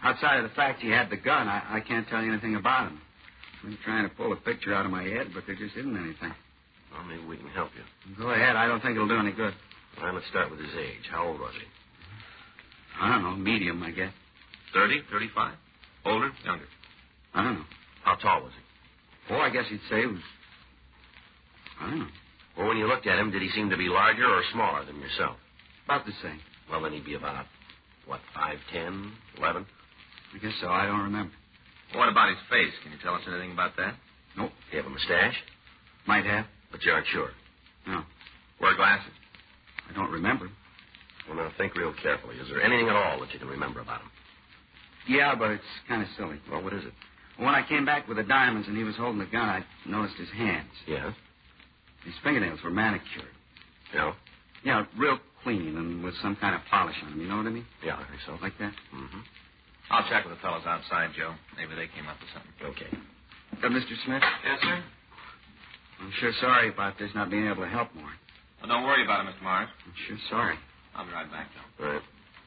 Outside of the fact he had the gun, I can't tell you anything about him. I'm trying to pull a picture out of my head, but there just isn't anything. Well, maybe we can help you. Go ahead. I don't think it'll do any good. Well, let's start with his age. How old was he? I don't know. Medium, I guess. 30, 35? Older, younger? I don't know. How tall was he? Oh, I guess you'd say he was... I don't know. Well, when you looked at him, did he seem to be larger or smaller than yourself? About the same. Well, then he'd be about, 5'10", 11? I guess so. I don't remember. What about his face? Can you tell us anything about that? Nope. He have a mustache? Might have. But you aren't sure? No. Wear glasses? I don't remember. Well, now, think real carefully. Is there anything at all that you can remember about him? Yeah, but it's kind of silly. Well, what is it? When I came back with the diamonds and he was holding the gun, I noticed his hands. Yeah? His fingernails were manicured. Yeah? Yeah, real clean and with some kind of polish on them. You know what I mean? Yeah, I think so. Like that? Mm-hmm. I'll check with the fellows outside, Joe. Maybe they came up with something. Okay. Mr. Smith? Yes, sir? I'm sure sorry about this not being able to help more. Well, don't worry about it, Mr. Morris. I'm sure sorry. I'll be right back, Joe. All right.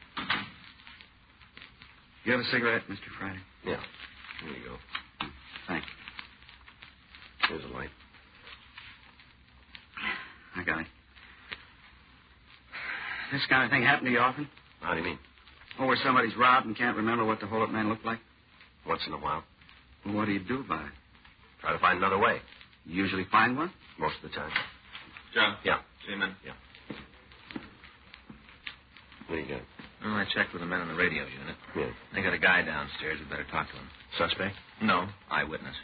You have a cigarette, Mr. Friday? Yeah. Here you go. Thanks. Here's a light. I got it. This kind of thing happen to you often? How do you mean? Oh, where somebody's robbed and can't remember what the hold-up man looked like? Once in a while. Well, what do you do about it? Try to find another way. You usually find one? Most of the time. Joe? Yeah. See you, man. Yeah. What do you got? Well, I checked with the men in the radio unit. Yeah. They got a guy downstairs. We better talk to him. Suspect? No, eyewitness.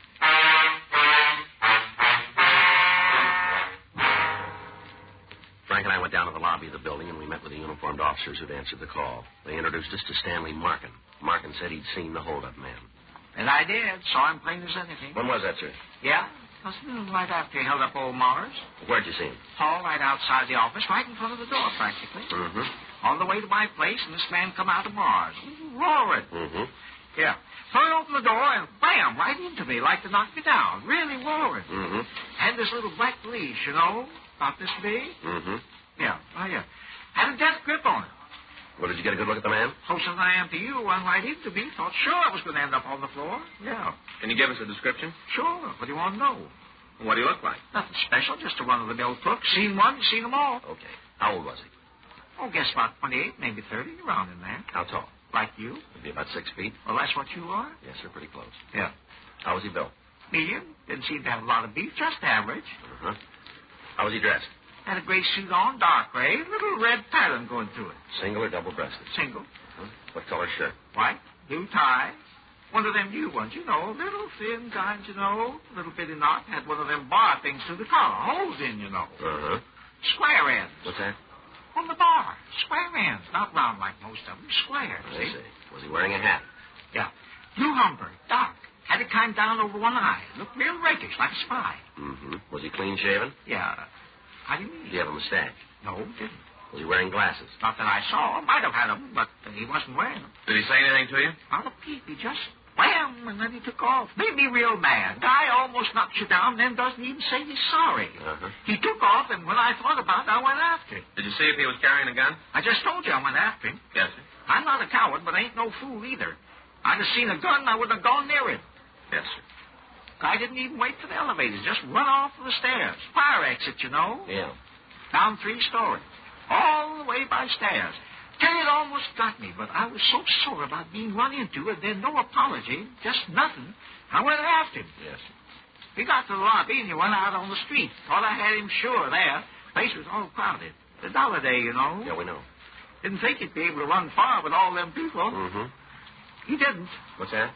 Frank and I went down to the lobby of the building, and we met with the uniformed officers who'd answered the call. They introduced us to Stanley Markin. Markin said he'd seen the hold-up man. And I did. Saw him plain as anything. When was that, sir? Yeah? It was right after he held up old Mars. Where'd you see him? Hall, right outside the office, right in front of the door, practically. Mm-hmm. On the way to my place, and this man come out of Mars. Roaring. Mm-hmm. Yeah. Threw open the door, and bam, right into me, like to knock me down. Really roaring. Mm-hmm. Had this little black leash, about this big. Mm-hmm. Yeah, oh, yeah. Had a death grip on it. Well, did you get a good look at the man? Closer than I am to you, one right into me. Thought sure I was going to end up on the floor. Yeah. Can you give us a description? Sure. What do you want to know? What do you look like? Nothing special, just a run-of-the-mill crook. Seen one, seen them all. Okay. How old was he? Oh, guess about 28, maybe 30, around in there. How tall? Like you. He'd be about 6 feet. Well, that's what you are? Yes, sir, pretty close. Yeah. How was he built? Medium. Didn't seem to have a lot of beef, just average. Uh-huh. How was he dressed? Had a gray suit on, dark gray, little red pattern going through it. Single or double-breasted? Single. Uh-huh. What color shirt? White, blue tie. One of them new ones, little thin kinds, little bitty knot. Had one of them bar things through the collar, holes in, Uh-huh. Square ends. What's that? On the bar. Square ends, not round like most of them. Square, I see. Was he wearing a hat? Yeah. Blue Humber, dark. Had it kind down over one eye. Looked real rakish, like a spy. Mm-hmm. Was he clean-shaven? Yeah. How do you mean? Did he have a mustache? No, didn't. Was he wearing glasses? Not that I saw. Might have had them, but he wasn't wearing them. Did he say anything to you? Not a peep. He just wham, and then he took off. Made me real mad. Guy almost knocks you down, then doesn't even say he's sorry. Uh-huh. He took off, and when I thought about it, I went after him. Did you see if he was carrying a gun? I just told you I went after him. Yes, sir. I'm not a coward, but I ain't no fool either. I'd have seen a gun, I wouldn't have gone near it. Yes, sir. Guy didn't even wait for the elevators. Just run off the stairs. Fire exit, Yeah. Down 3 stories. All the way by stairs. Tell you, it almost got me, but I was so sore about being run into, and then no apology, just nothing. I went after him. Yes. We got to the lobby, and he went out on the street. Thought I had him sure there. Place was all crowded. The dollar day, Yeah, we know. Didn't think he'd be able to run far with all them people. Mm-hmm. He didn't. What's that?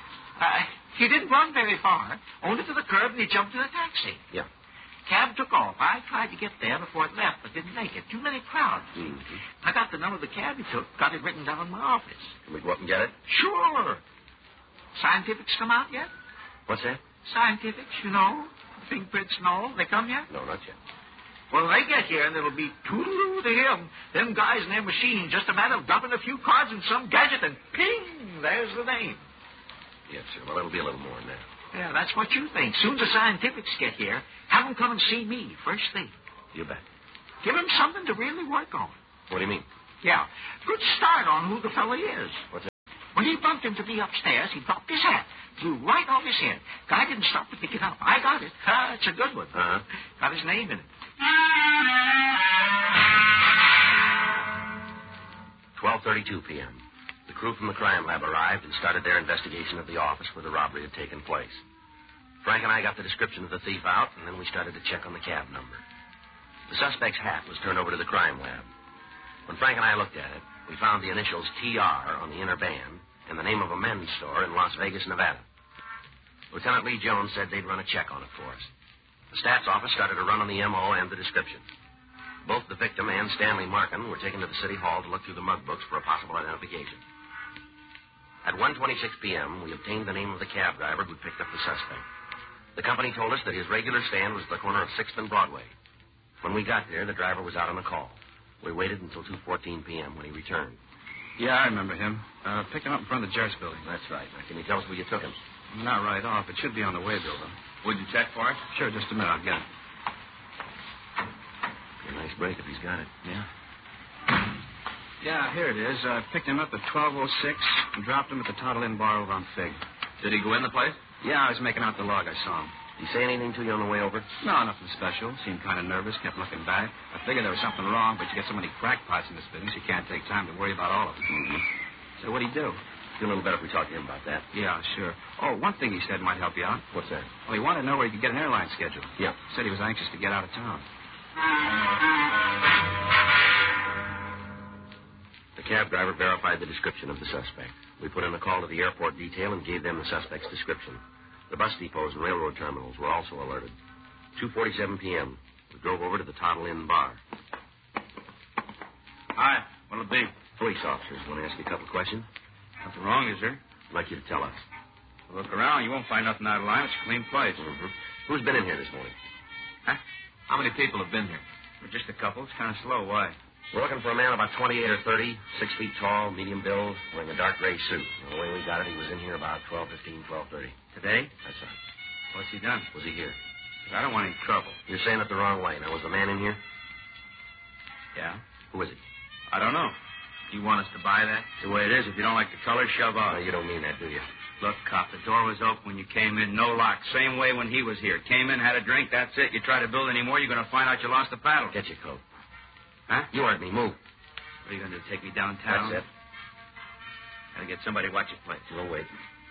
He didn't run very far. Only to the curb, and he jumped in a taxi. Yeah. Cab took off. I tried to get there before it left, but didn't make it. Too many crowds. Mm-hmm. I got the number of the cab he took, got it written down in my office. Can we go up and get it? Sure. Scientifics come out yet? What's that? Scientifics, fingerprints and all. They come yet? No, not yet. Well, they get here, and it'll be toodaloo to him. Them guys in their machine, just a matter of dumping a few cards in some gadget, and ping, there's the name. Yes, sir. Well, it'll be a little more than that. Yeah, that's what you think. Soon as the scientifics get here, have them come and see me first thing. You bet. Give them something to really work on. What do you mean? Yeah, good start on who the fella is. What's that? When he bumped into me upstairs, he dropped his hat. Flew right off his head. Guy didn't stop to pick it up. I got it. It's a good one. Uh-huh. Got his name in it. 12:32 p.m. The crew from the crime lab arrived and started their investigation of the office where the robbery had taken place. Frank and I got the description of the thief out, and then we started to check on the cab number. The suspect's hat was turned over to the crime lab. When Frank and I looked at it, we found the initials TR on the inner band and the name of a men's store in Las Vegas, Nevada. Lieutenant Lee Jones said they'd run a check on it for us. The stats office started a run on the M.O. and the description. Both the victim and Stanley Markin were taken to the city hall to look through the mug books for a possible identification. At 1:26 p.m., we obtained the name of the cab driver who picked up the suspect. The company told us that his regular stand was at the corner of 6th and Broadway. When we got there, the driver was out on a call. We waited until 2:14 p.m. when he returned. Yeah, I remember him. Picked him up in front of the Jarvis building. That's right. Now, can you tell us where you took him? Not right off. It should be on the way bill, though. Would you check for it? Sure, just a minute. I'll get it. A nice break if he's got it. Yeah? Yeah, here it is. Picked him up at 12:06 and dropped him at the Toddle Inn bar over on Fig. Did he go in the place? Yeah, I was making out the log. I saw him. Did he say anything to you on the way over? No, nothing special. Seemed kind of nervous, kept looking back. I figured there was something wrong, but you get so many crackpots in this business, you can't take time to worry about all of them. Mm-hmm. So what'd he do? Feel a little better if we talk to him about that. Yeah, sure. Oh, one thing he said might help you out. What's that? Well, he wanted to know where he could get an airline schedule. Yeah. Said he was anxious to get out of town. The cab driver verified the description of the suspect. We put in a call to the airport detail and gave them the suspect's description. The bus depots and railroad terminals were also alerted. 2:47 p.m. We drove over to the Toddle Inn bar. Hi. What'll it be? Police officers want to ask you a couple of questions. Nothing wrong, is there? I'd like you to tell us. Look around. You won't find nothing out of line. It's a clean place. Mm-hmm. Who's been in here this morning? Huh? How many people have been here? Well, just a couple. It's kind of slow. Why? We're looking for a man about 28 or 30, 6 feet tall, medium build, wearing a dark gray suit. The way we got it, he was in here about 12:15, 12:30. Today? That's right. What's he done? Was he here? I don't want any trouble. You're saying it the wrong way. Now, was the man in here? Yeah? Who is he? I don't know. You want us to buy that? It's the way it is. If you don't like the color, shove Oh, out. you don't mean that, do you? Look, cop, the door was open when you came in. No lock. Same way when he was here. Came in, had a drink, that's it. You try to build any more, you're going to find out you lost the paddle. Get your coat. Huh? You heard me. Move. What are you going to do, take me downtown? That's it. Gotta get somebody to watch your place. We'll wait.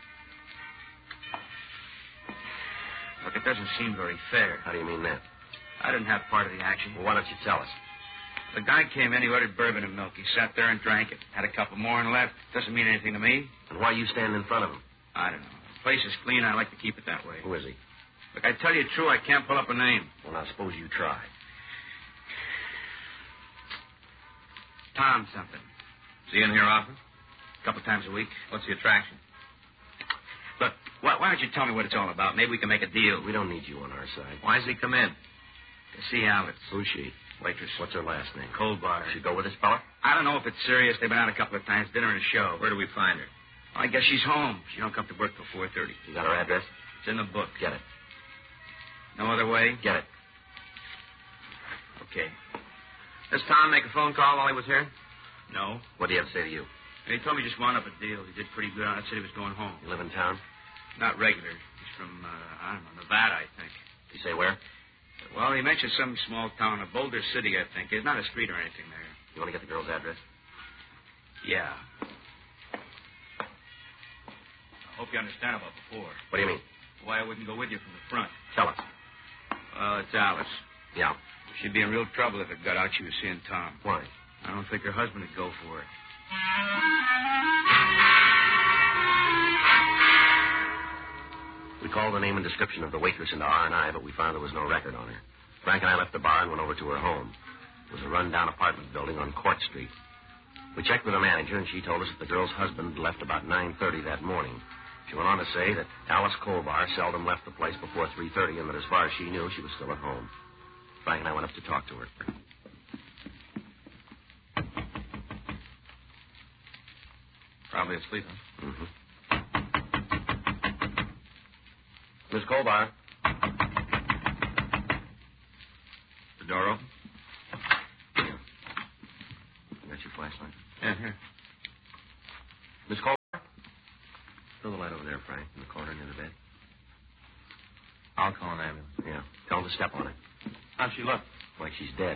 Look, it doesn't seem very fair. How do you mean that? I didn't have part of the action. Well, why don't you tell us? The guy came in, he ordered bourbon and milk. He sat there and drank it. Had a couple more and left. Doesn't mean anything to me. And why you stand in front of him? I don't know. The place is clean. I like to keep it that way. Who is he? Look, I tell you true, I can't pull up a name. Well, now, suppose you try. Tom something. Is he in here often? A couple times a week. What's the attraction? Look, why don't you tell me what it's all about? Maybe we can make a deal. We don't need you on our side. Why does he come in? To see Alex. Who's she? Waitress. What's her last name? Cold bar. She go with this fella? I don't know if it's serious. They've been out a couple of times, dinner and a show. Where do we find her? I guess she's home. She don't come to work till 4:30. You got her address? It's in the book. Get it. No other way? Get it. Okay. Does Tom make a phone call while he was here? No. What do you have to say to you? He told me just wound up a deal. He did pretty good on it. Said he was going home. You live in town? Not regular. He's from, I don't know, Nevada, I think. You say where? Well, he mentioned some small town, a Boulder City, I think. There's not a street or anything there. You want to get the girl's address? Yeah. I hope you understand about before. What do you mean? Why I wouldn't go with you from the front. Tell us. Well, it's Alice. Yeah. She'd be in real trouble if it got out she was seeing Tom. Why? I don't think her husband would go for it. We called the name and description of the waitress into R&I, but we found there was no record on her. Frank and I left the bar and went over to her home. It was a run-down apartment building on Court Street. We checked with the manager, and she told us that the girl's husband left about 9:30 that morning. She went on to say that Alice Colbar seldom left the place before 3:30, and that as far as she knew, she was still at home. Frank and I went up to talk to her. Probably asleep, huh? Mm-hmm. Miss Colbar. The door open? Yeah. You got your flashlight? Yeah, here. Miss Colbar? Throw the light over there, Frank, in the corner near the bed. I'll call an ambulance. Yeah. Tell them to step on it. How'd she look? Like she's dead.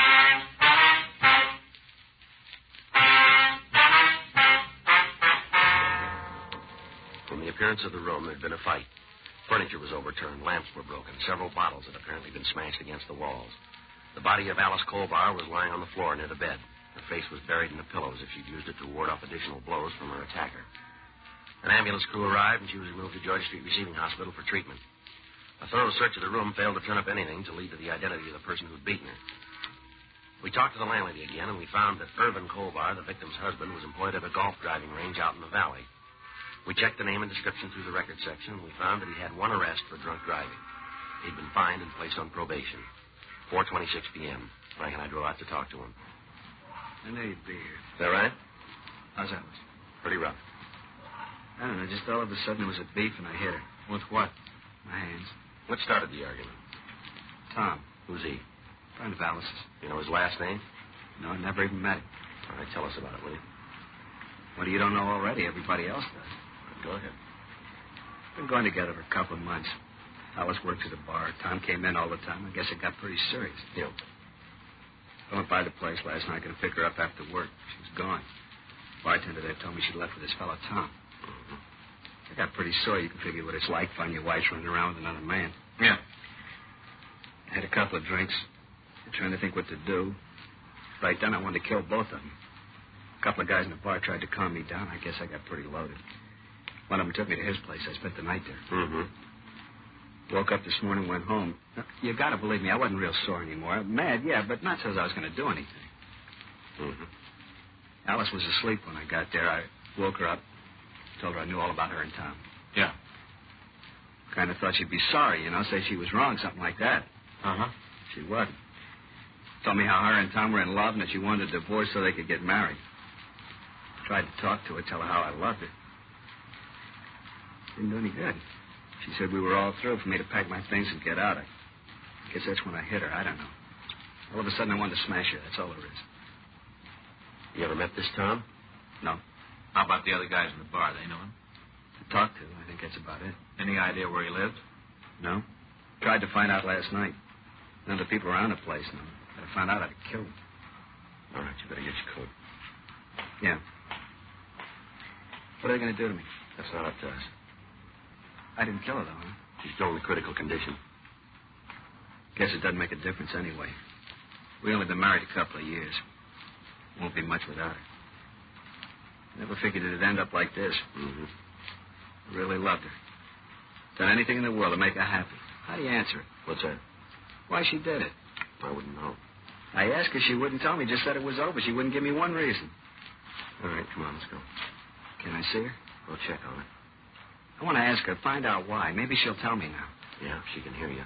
From the appearance of the room, there'd been a fight. Furniture was overturned, lamps were broken, several bottles had apparently been smashed against the walls. The body of Alice Colbar was lying on the floor near the bed. Her face was buried in the pillows as if she'd used it to ward off additional blows from her attacker. An ambulance crew arrived, and she was removed to Georgia Street Receiving Hospital for treatment. A thorough search of the room failed to turn up anything to lead to the identity of the person who'd beaten her. We talked to the landlady again, and we found that Irvin Colbar, the victim's husband, was employed at a golf driving range out in the valley. We checked the name and description through the record section, and we found that he had one arrest for drunk driving. He'd been fined and placed on probation. 4:26 p.m. Frank and I drove out to talk to him. I knew you'd be here. Is that right? How's that? Pretty rough. I don't know. Just all of a sudden there was a beef and I hit her. With what? My hands. What started the argument? Tom. Who's he? Friend of Alice's. You know his last name? No, I never even met him. All right, tell us about it, will you? What you don't know already, everybody else does. Go ahead. Been going together for a couple of months. Alice worked at a bar. Tom came in all the time. I guess it got pretty serious. Yeah. I went by the place last night, going to pick her up after work. She was gone. Bartender there told me she'd left with this fellow, Tom. I got pretty sore. You can figure what it's like finding your wife running around with another man. Yeah. I had a couple of drinks. Trying to think what to do. Right then, I wanted to kill both of them. A couple of guys in the bar tried to calm me down. I guess I got pretty loaded. One of them took me to his place. I spent the night there. Mm-hmm. Woke up this morning, went home. You got to believe me, I wasn't real sore anymore. Mad, yeah, but not so I was going to do anything. Mm-hmm. Alice was asleep when I got there. I woke her up, told her I knew all about her and Tom. Yeah. Kind of thought she'd be sorry, say she was wrong, something like that. Uh-huh. She wasn't. Told me how her and Tom were in love and that she wanted a divorce so they could get married. Tried to talk to her, tell her how I loved her. Didn't do any good. She said we were all through, for me to pack my things and get out. I guess that's when I hit her. I don't know. All of a sudden, I wanted to smash her. That's all there is. You ever met this Tom? No. How about the other guys in the bar? They know him? To talk to, I think that's about it. Any idea where he lived? No. Tried to find out last night. None of the people around the place know. If I found out, I'd kill him. All right, you better get your coat. Yeah. What are they going to do to me? That's not up to us. I didn't kill her, though, huh? She's still in critical condition. Guess it doesn't make a difference anyway. We only been married a couple of years. Won't be much without her. Never figured it'd end up like this. Mm-hmm. I really loved her. Done anything in the world to make her happy. How do you answer it? What's that? Why she did it. I wouldn't know. I asked her, she wouldn't tell me. Just said it was over. She wouldn't give me one reason. All right, come on, let's go. Can I see her? We'll check on it. I want to ask her, find out why. Maybe she'll tell me now. Yeah, she can hear you.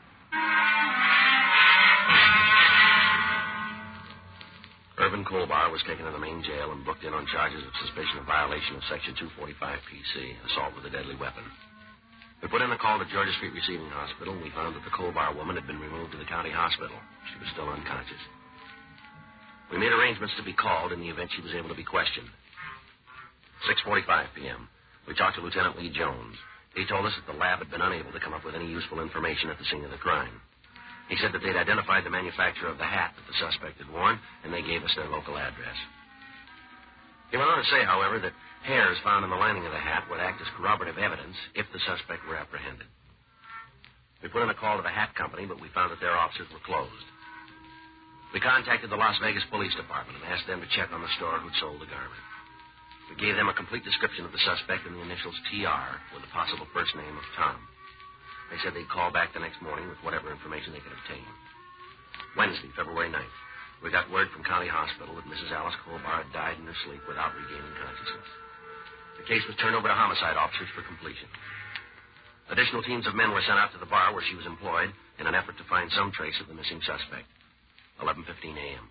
Irvin Colbar was taken to the main jail and booked in on charges of suspicion of violation of Section 245 PC, assault with a deadly weapon. We put in a call to Georgia Street Receiving Hospital, and we found that the Colbar woman had been removed to the county hospital. She was still unconscious. We made arrangements to be called in the event she was able to be questioned. 6:45 p.m. We talked to Lieutenant Lee Jones. He told us that the lab had been unable to come up with any useful information at the scene of the crime. He said that they'd identified the manufacturer of the hat that the suspect had worn, and they gave us their local address. He went on to say, however, that hairs found on the lining of the hat would act as corroborative evidence if the suspect were apprehended. We put in a call to the hat company, but we found that their offices were closed. We contacted the Las Vegas Police Department and asked them to check on the store who'd sold the garment. We gave them a complete description of the suspect and the initials TR with the possible first name of Tom. They said they'd call back the next morning with whatever information they could obtain. Wednesday, February 9th, we got word from County Hospital that Mrs. Alice Colbar had died in her sleep without regaining consciousness. The case was turned over to homicide officers for completion. Additional teams of men were sent out to the bar where she was employed in an effort to find some trace of the missing suspect. 11:15 a.m.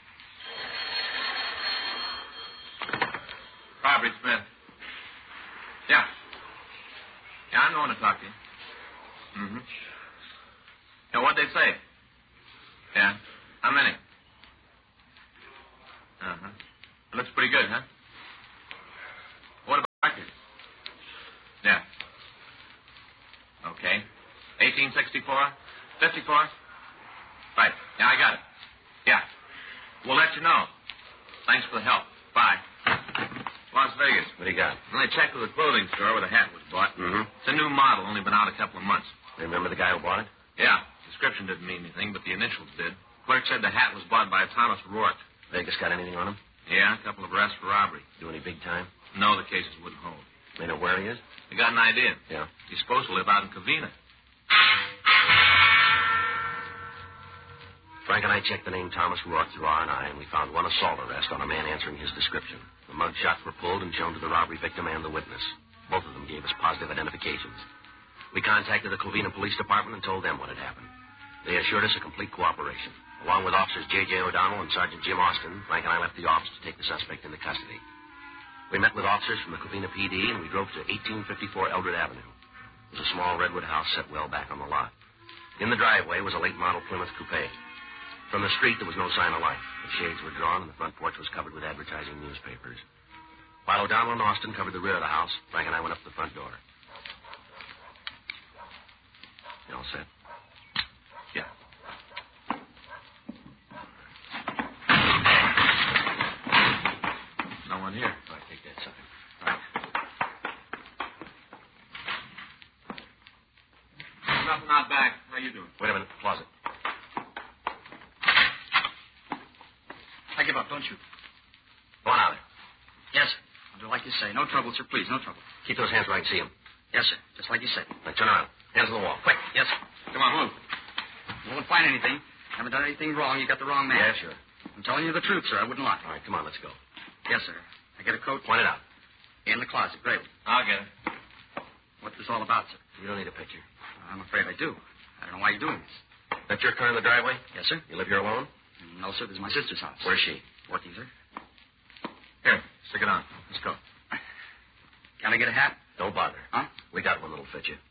Robert Smith. Yeah. Yeah, I'm going to talk to you. Mm-hmm. Yeah, what'd they say? Yeah. How many? Uh-huh. Looks pretty good, huh? What about records? 1864? 54? Right. Yeah, I got it. Yeah. We'll let you know. Thanks for the help. Bye. Las Vegas. What do you got? Well, I checked with the clothing store where the hat was bought. Mm-hmm. It's a new model, only been out a couple of months. Remember the guy who bought it? Yeah. Description didn't mean anything, but the initials did. Clerk said the hat was bought by Thomas Rourke. Vegas got anything on him? Yeah, a couple of arrests for robbery. Do any big time? No, the cases wouldn't hold. They know where he is? We got an idea. Yeah. He's supposed to live out in Covina. Frank and I checked the name Thomas Rourke through R&I, and we found one assault arrest on a man answering his description. The mug shots were pulled and shown to the robbery victim and the witness. Both of them gave us positive identifications. We contacted the Covina Police Department and told them what had happened. They assured us a complete cooperation. Along with Officers J.J. O'Donnell and Sergeant Jim Austin, Frank and I left the office to take the suspect into custody. We met with officers from the Covina PD, and we drove to 1854 Eldred Avenue. It was a small redwood house set well back on the lot. In the driveway was a late-model Plymouth coupe. From the street, there was no sign of life. The shades were drawn, and the front porch was covered with advertising newspapers. While O'Donnell and Austin covered the rear of the house, Frank and I went up to the front door. You all set? Yeah. No one here. All right, take that sucker. Right. Nothing out back. How you doing? Wait a minute. Closet. I give up, don't you? Go on out there. Yes, sir. I'll do like you say. No trouble, sir. Please, no trouble. Keep those hands where I can see them. Yes, sir. Just like you said. Now, turn around. Hands on the wall. Quick. Yes, sir. Come on, move. You won't find anything. Haven't done anything wrong. You got the wrong man. Yeah, sure. I'm telling you the truth, sir. I wouldn't lie. All right, come on, let's go. Yes, sir. I get a coat. Point it out. In the closet. Great. I'll get it. What's this all about, sir? You don't need a picture. I'm afraid I do. I don't know why you're doing this. That's your car in the driveway? Yes, sir. You live here alone? No, sir. This is my sister's house. Where's she? Working, sir. Here, stick it on. Let's go. Can I get a hat? Don't bother. Huh? We got one that'll fit you.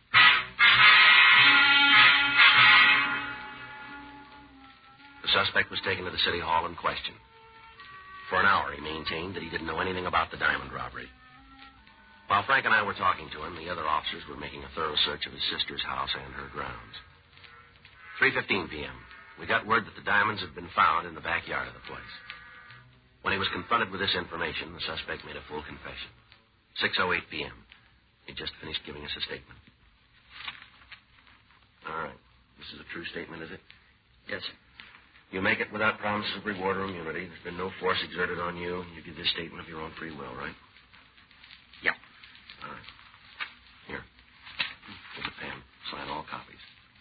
The suspect was taken to the city hall and questioned. For an hour, he maintained that he didn't know anything about the diamond robbery. While Frank and I were talking to him, the other officers were making a thorough search of his sister's house and her grounds. 3:15 p.m. We got word that the diamonds had been found in the backyard of the place. When he was confronted with this information, the suspect made a full confession. 6:08 p.m. He just finished giving us a statement. All right. This is a true statement, is it? Yes, sir. You make it without promises of reward or immunity. There's been no force exerted on you. You give this statement of your own free will, right? Yeah. All right. Here. Here's a pen. Sign all copies.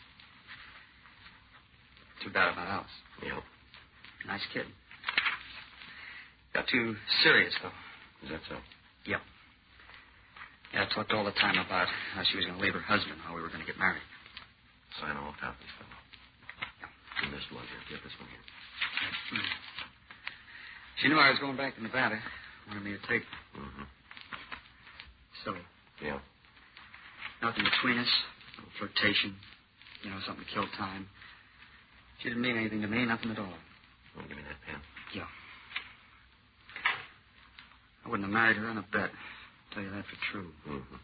Too bad about Alice. Yeah. Nice kid. Got too serious, though. Is that so? Yeah. Yeah, I talked all the time about how she was going to leave her husband, how we were going to get married. Sign all copies, fellow. You missed one here. Get this one here. She knew I was going back to Nevada. Wanted me to take her. Mm-hmm. Silly. Yeah. Nothing between us. No flirtation. You know, something to kill time. She didn't mean anything to me. Nothing at all. Want to give me that pen? Yeah. I wouldn't have married her on a bet. I'll tell you that for true. Mm-hmm.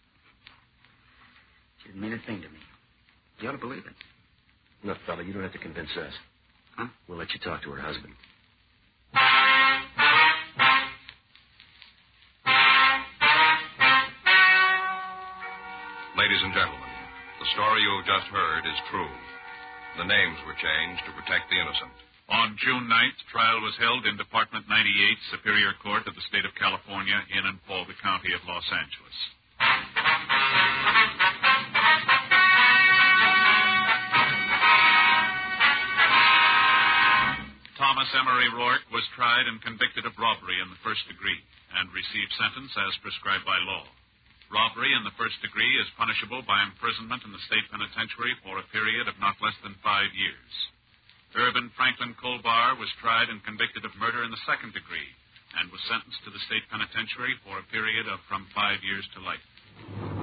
She didn't mean a thing to me. You ought to believe it. Look, fella, you don't have to convince us. Huh? We'll let you talk to her husband. Ladies and gentlemen, the story you have just heard is true. The names were changed to protect the innocent. On June 9th, trial was held in Department 98, Superior Court of the State of California in and for the County of Los Angeles. Thomas Emery Rourke was tried and convicted of robbery in the first degree and received sentence as prescribed by law. Robbery in the first degree is punishable by imprisonment in the state penitentiary for a period of not less than 5 years. Irvin Franklin Colbar was tried and convicted of murder in the second degree and was sentenced to the state penitentiary for a period of from 5 years to life.